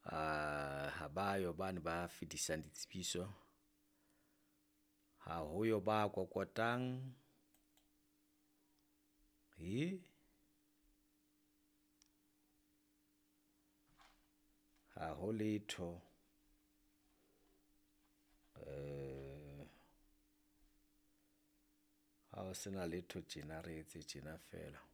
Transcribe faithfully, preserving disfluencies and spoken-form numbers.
uh, ha bayo bane ba fetisang ditsebiso, ha hoyo ba kokotang, he ha ho letho eh ha o sena letho tjena re etse tjena fela.